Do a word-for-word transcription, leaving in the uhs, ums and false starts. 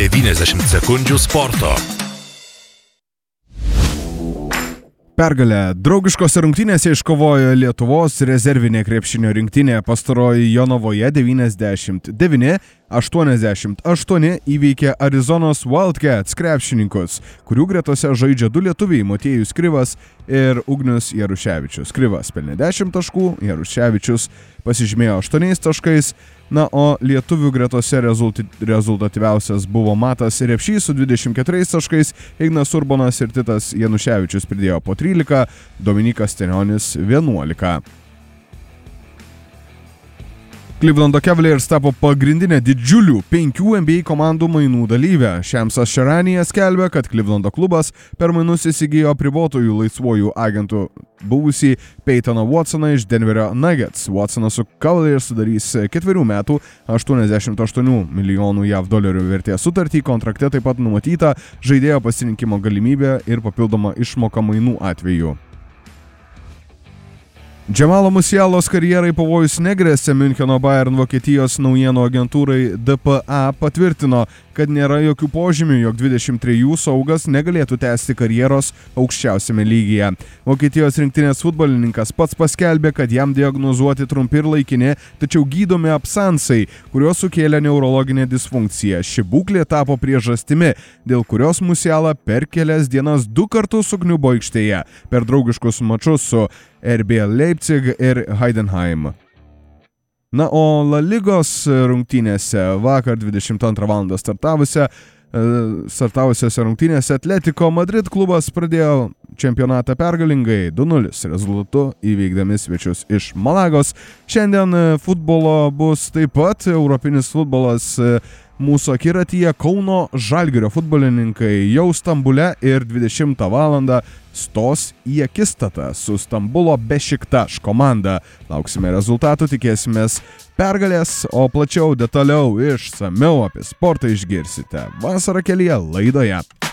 devyniasdešimt sekundžių sporto. Pergalę draugiškose rungtynėse iškovojo Lietuvos rezervinė krepšinio rinktinė. Pastaroji Jonavoje devyniasdešimt devyni aštuoniasdešimt aštuoni įveikė Arizonos Wildcats krepšininkus, kurių gretose žaidžia du lietuviai Motiejus Krivas ir Ugnius Jaruševičius. Krivas pelnė dešimt taškų, Jaruševičius pasižymėjo aštuoniais taškais. Na, o lietuvių gretose rezulti, rezultatyviausias buvo Matas Repšys su dvidešimt keturiais taškais, Ignas Urbonas ir Titas Januševičius pridėjo po trylika, Dominikas Tenionis vienuolika. Clevelando Cavaliers tapo pagrindinė didžiulių penkių N B A komandų mainų dalyvė. Šemsas Šeranija skelbia, kad Clevelando klubas per mainus įsigijo apribotojų laisvojų agentų buvusį Peytoną Watsoną iš Denverio Nuggets. Watsonas su Cavaliers sudarys ketverių metų aštuoniasdešimt aštuonių milijonų JAV dolerių vertės sutartį. Kontrakte taip pat numatyta žaidėjo pasirinkimo galimybė ir papildoma išmoka mainų atveju. Džemalo Musialos karjerai pavojus negrėsė. Miuncheno Bayern Vokietijos naujienų agentūrai D P A patvirtino, kad nėra jokių požymių, jog dvidešimt trejų saugas negalėtų tęsti karjeros aukščiausiame lygyje. Vokietijos rinktinės futbolininkas pats paskelbė, kad jam diagnozuoti trumpi ir laikini, tačiau gydomi abscensai, kuriuos sukėlė neurologinė disfunkcija. Ši būklė tapo priežastimi, dėl kurios Musiala per kelias dienas du kartus sukniubo aikštėje per draugiškus mačus su R B Leipzig ir Heidenheim. Na, o La Lygos rungtynėse vakar dvidešimt antrą valandą startavusiose, startavusiose rungtynėse Atletico Madrid klubas pradėjo čempionatą pergalingai du nulis rezultatu įveikdami svečius iš Malagos. Šiandien futbolo bus taip pat europinis futbolas. Mūsų akiratyje Kauno Žalgirio futbolininkai jau Stambule ir dvidešimtą valandą stos į akistatą su Stambulo Bešiktaš komanda. Lauksime rezultatų, tikėsimės pergalės, o plačiau, detaliau, išsamiau apie sportą išgirsite Vasara kelyje laidoje.